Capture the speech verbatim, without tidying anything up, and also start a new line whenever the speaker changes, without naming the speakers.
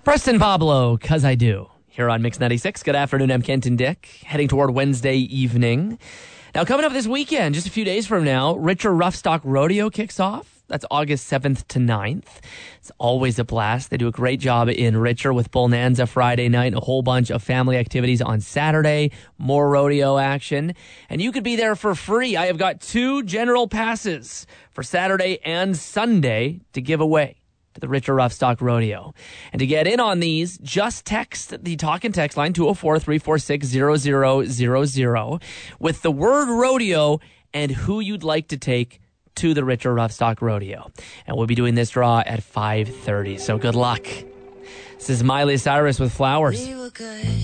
Preston Pablo, 'Cause I Do, here on Mix ninety-six. Good afternoon, I'm Kenton Dick, heading toward Wednesday evening. Now, coming up this weekend, just a few days from now, Richer Roughstock Rodeo kicks off. That's August seventh to ninth. It's always a blast. They do a great job in Richer with Bonanza Friday night and a whole bunch of family activities on Saturday, more rodeo action. And you could be there for free. I have got two general passes for Saturday and Sunday to give away to the Richer Roughstock Rodeo. And to get in on these, just text the talk and text line two oh four, three four six, zero zero zero zero with the word rodeo and who you'd like to take to the Richer Roughstock Rodeo. And we'll be doing this draw at five thirty. So good luck. This is Miley Cyrus with Flowers.